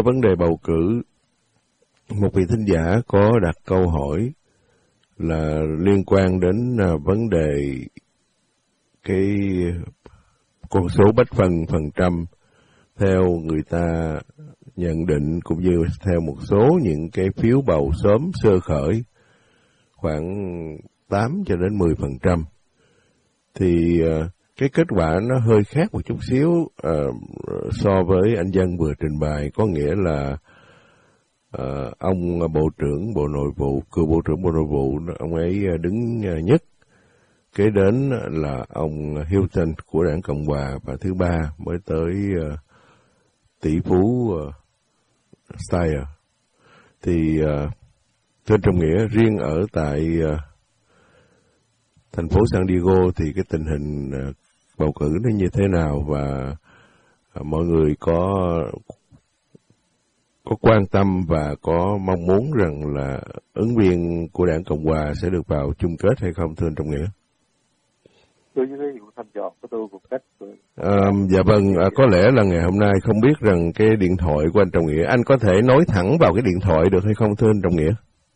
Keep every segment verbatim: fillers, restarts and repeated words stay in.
vấn đề bầu cử, một vị thính giả có đặt câu hỏi là liên quan đến uh, vấn đề cái con số bách phần phần trăm theo người ta nhận định, cũng như theo một số những cái phiếu bầu sớm sơ khởi khoảng tám cho đến mười phần trăm. Thì uh, cái kết quả nó hơi khác một chút xíu uh, so với anh Dân vừa trình bày, có nghĩa là uh, ông Bộ trưởng Bộ Nội vụ, cựu Bộ trưởng Bộ Nội vụ, ông ấy đứng nhất, kế đến là ông Hilton của đảng Cộng Hòa, và thứ ba mới tới uh, tỷ phú uh, Steyer. Thì uh, thưa Trọng Nghĩa, riêng ở tại uh, thành phố San Diego thì cái tình hình uh, bầu cử nó như thế nào, và uh, mọi người có có quan tâm và có mong muốn rằng là ứng viên của đảng Cộng Hòa sẽ được vào chung kết hay không, thưa anh Trọng Nghĩa? Đối với cái vụ thăm dò của tôi một cách à, dạ vâng, à, có lẽ là ngày hôm nay không biết rằng cái điện thoại của anh Trọng Nghĩa, anh có thể nói thẳng vào cái điện thoại được hay không, thưa anh Trọng Nghĩa?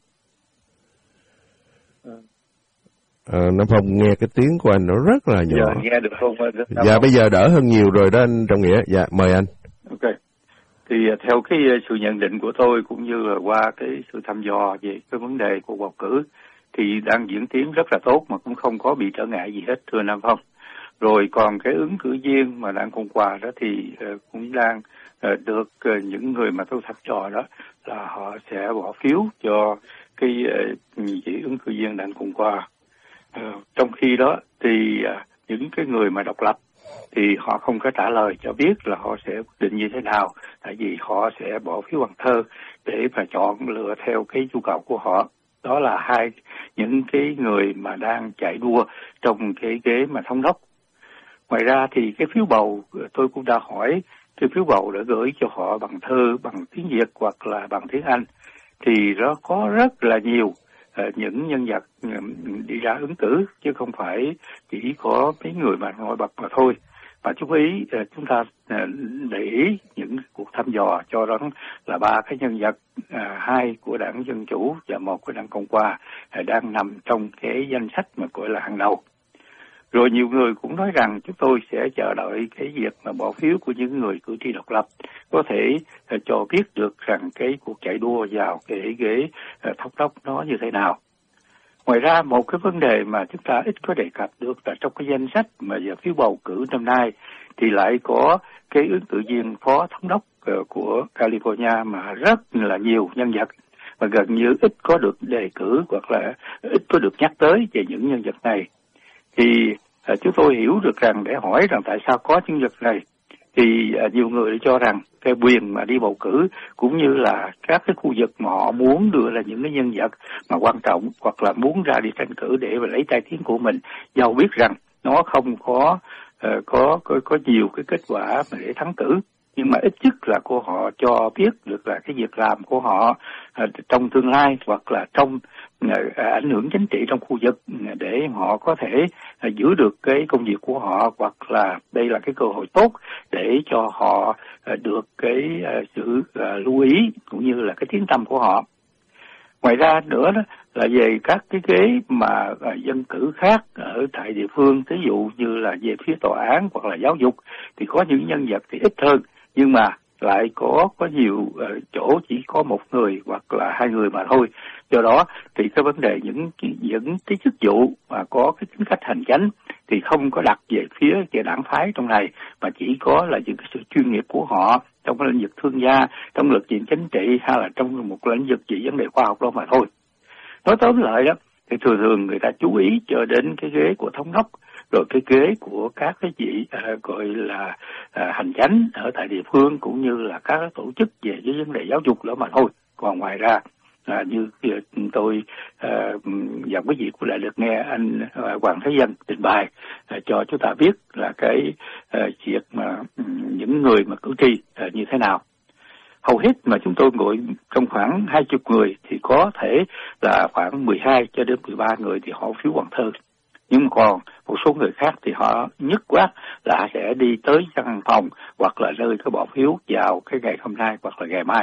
À, nó Phong nghe cái tiếng của anh nó rất là nhỏ. Giờ nghe được không? Dạ bây giờ đỡ hơn nhiều rồi đó anh Trọng Nghĩa. Dạ mời anh. Ok. Thì theo cái sự nhận định của tôi, cũng như là qua cái sự thăm dò về cái vấn đề của bầu cử, thì đang diễn tiến rất là tốt mà cũng không có bị trở ngại gì hết, thưa Nam Phong. Rồi còn cái ứng cử viên mà đảng Cộng Hòa đó thì uh, cũng đang uh, được uh, những người mà tôi thăm dò đó là họ sẽ bỏ phiếu cho cái uh, vị ứng cử viên đảng Cộng Hòa. Uh, trong khi đó thì uh, những cái người mà độc lập thì họ không có trả lời cho biết là họ sẽ quyết định như thế nào, tại vì họ sẽ bỏ phiếu bằng thơ để mà chọn lựa theo cái nhu cầu của họ. Đó là hai những cái người mà đang chạy đua trong cái ghế mà thống đốc. Ngoài ra thì cái phiếu bầu, tôi cũng đã hỏi, cái phiếu bầu đã gửi cho họ bằng thơ, bằng tiếng Việt hoặc là bằng tiếng Anh, thì nó có rất là nhiều uh, những nhân vật uh, đi ra ứng cử, chứ không phải chỉ có mấy người mà nổi bật mà thôi. Và chú ý uh, chúng ta uh, để ý những cuộc thăm dò cho đó là ba cái nhân vật, uh, hai của đảng Dân Chủ và một của đảng Cộng Hòa uh, đang nằm trong cái danh sách mà gọi là hàng đầu. Rồi nhiều người cũng nói rằng chúng tôi sẽ chờ đợi cái việc mà bỏ phiếu của những người cử tri độc lập có thể uh, cho biết được rằng cái cuộc chạy đua vào cái ghế uh, thống đốc nó như thế nào. Ngoài ra một cái vấn đề mà chúng ta ít có đề cập được là trong cái danh sách mà giờ phiếu bầu cử năm nay thì lại có cái ứng cử viên phó thống đốc uh, của California mà rất là nhiều nhân vật, mà gần như ít có được đề cử hoặc là ít có được nhắc tới về những nhân vật này. Thì uh, chúng tôi hiểu được rằng để hỏi rằng tại sao có những nhân vật này, thì uh, nhiều người cho rằng cái quyền mà đi bầu cử cũng như là các cái khu vực mà họ muốn đưa ra những cái nhân vật mà quan trọng hoặc là muốn ra đi tranh cử để mà lấy tai tiếng của mình, dẫu biết rằng nó không có uh, có có có nhiều cái kết quả mà để thắng cử, nhưng mà ít nhất là của họ cho biết được là cái việc làm của họ uh, trong tương lai hoặc là trong uh, ảnh hưởng chính trị trong khu vực để họ có thể uh, giữ được cái công việc của họ, hoặc là đây là cái cơ hội tốt để cho họ uh, được cái uh, sự uh, lưu ý cũng như là cái tiếng tăm của họ. Ngoài ra nữa đó là về các cái ghế mà uh, dân cử khác ở tại địa phương, ví dụ như là về phía tòa án hoặc là giáo dục, thì có những nhân vật thì ít hơn, nhưng mà lại có có nhiều uh, chỗ chỉ có một người hoặc là hai người mà thôi. Do đó thì cái vấn đề những những cái chức vụ mà có cái tính cách hành chánh thì không có đặt về phía về đảng phái trong này, mà chỉ có là những cái sự chuyên nghiệp của họ trong cái lĩnh vực thương gia, trong lĩnh vực chính trị, hay là trong một lĩnh vực về vấn đề khoa học đó mà thôi. Nói tóm lại đó thì thường thường người ta chú ý cho đến cái ghế của thống đốc, rồi cái ghế của các cái vị uh, gọi là uh, hành chánh ở tại địa phương, cũng như là các tổ chức về cái vấn đề giáo dục đó mà thôi. Còn ngoài ra À, như tôi à, và quý vị cũng đã được nghe anh à, Hoàng Thế Dân trình bày à, cho chúng ta biết là cái à, việc mà những người mà cử tri à, như thế nào. Hầu hết mà chúng tôi ngồi trong khoảng hai chục người thì có thể là khoảng mười hai cho đến mười ba người thì họ phiếu bằng thơ. Nhưng còn một số người khác thì họ nhất quát là sẽ đi tới văn phòng hoặc là nơi có bỏ phiếu vào cái ngày hôm nay hoặc là ngày mai.